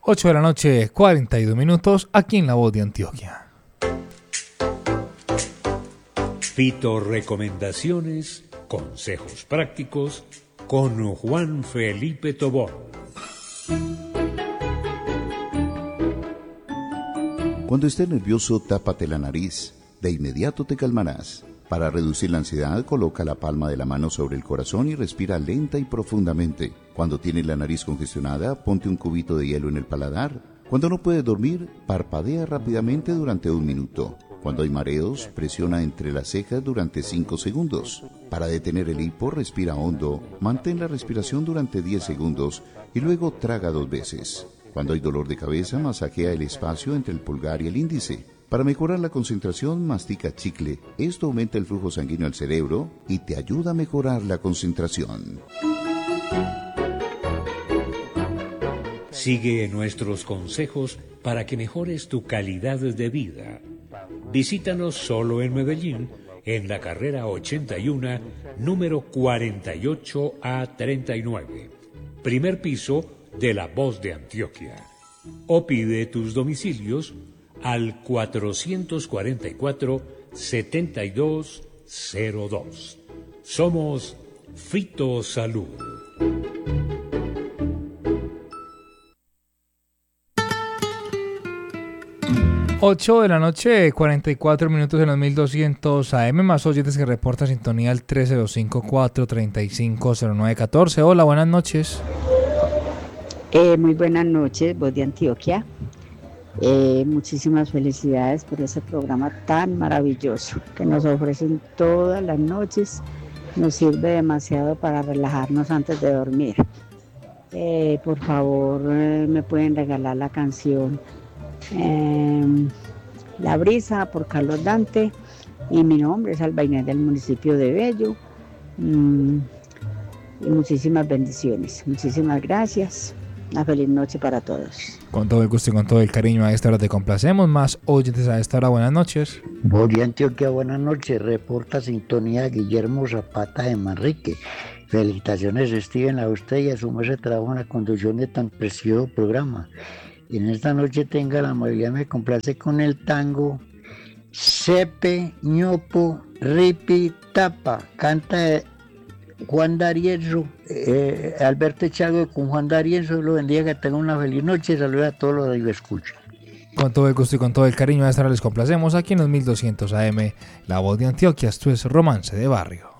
8 de la noche, 42 minutos, aquí en La Voz de Antioquia. Fitorrecomendaciones, consejos prácticos con Juan Felipe Tobón. Cuando estés nervioso, tápate la nariz. De inmediato te calmarás. Para reducir la ansiedad, coloca la palma de la mano sobre el corazón y respira lenta y profundamente. Cuando tienes la nariz congestionada, ponte un cubito de hielo en el paladar. Cuando no puedes dormir, parpadea rápidamente durante 1 minuto. Cuando hay mareos, presiona entre las cejas durante 5 segundos. Para detener el hipo, respira hondo, mantén la respiración durante 10 segundos y luego traga 2 veces. Cuando hay dolor de cabeza, masajea el espacio entre el pulgar y el índice. Para mejorar la concentración, mastica chicle. Esto aumenta el flujo sanguíneo al cerebro y te ayuda a mejorar la concentración. Sigue nuestros consejos para que mejores tu calidad de vida. Visítanos solo en Medellín, en la carrera 81, número 48A39, primer piso de La Voz de Antioquia. O pide tus domicilios al 444-7202. Somos Fitosalud. Ocho de la noche, 44 minutos en los 1200 AM, más oyentes que reporta sintonía al 305-435-0914. Hola, buenas noches. Muy buenas noches, Voz de Antioquia. Muchísimas felicidades por ese programa tan maravilloso que nos ofrecen todas las noches. Nos sirve demasiado para relajarnos antes de dormir. Por favor, me pueden regalar la canción La Brisa por Carlos Dante, y mi nombre es Alba Inés del municipio de Bello. Y muchísimas bendiciones, muchísimas gracias. Una feliz noche para todos. Con todo el gusto y con todo el cariño, a esta hora te complacemos. Más oyentes a esta hora, buenas noches. Voz de Antioquia, buenas noches. Reporta sintonía Guillermo Zapata de Manrique. Felicitaciones, Steven, a usted y a su mesa de trabajo en la conducción de tan precioso programa. Y en esta noche tenga la amabilidad, me complace con el tango Sepe, Ñopo, Ripi, Tapa. Canta Juan D'Arienzo, Alberto Echagüe con Juan D'Arienzo. Lo bendiga, que tenga una feliz noche y saluda a todos los que escuchan. Con todo el gusto y con todo el cariño, a esta hora les complacemos aquí en los 1200 AM, La Voz de Antioquia. Esto es Romance de Barrio.